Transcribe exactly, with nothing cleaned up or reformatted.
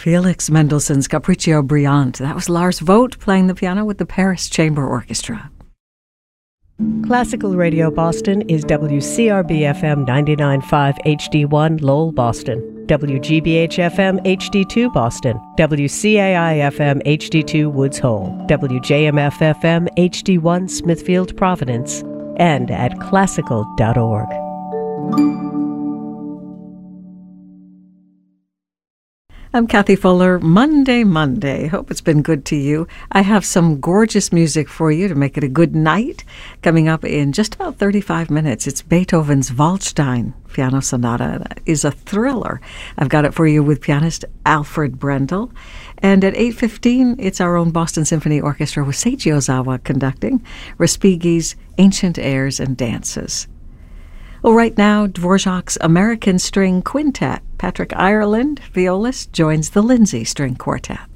Felix Mendelssohn's Capriccio Brillante. That was Lars Vogt playing the piano with the Paris Chamber Orchestra. Classical Radio Boston is W C R B F M ninety-nine point five H D one Lowell, Boston, W G B H F M H D two Boston, W C A I F M H D two Woods Hole, W J M F F M H D one Smithfield, Providence, and at classical dot org. I'm Kathy Fuller. Monday, Monday. Hope it's been good to you. I have some gorgeous music for you to make it a good night. Coming up in just about thirty-five minutes, it's Beethoven's Waldstein Piano Sonata. That is a thriller. I've got it for you with pianist Alfred Brendel. And at eight fifteen, it's our own Boston Symphony Orchestra with Seiji Ozawa conducting Respighi's Ancient Airs and Dances. Well, right now, Dvorak's American String Quintet. Patrick Ireland, violist, joins the Lindsay String Quartet.